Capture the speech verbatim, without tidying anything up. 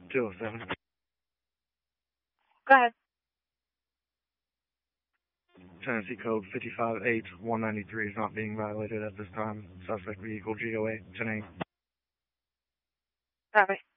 two oh seven. Go ahead. Tennessee Code five eight one nine three is not being violated at this time. Suspect vehicle G O A ten eight. Copy.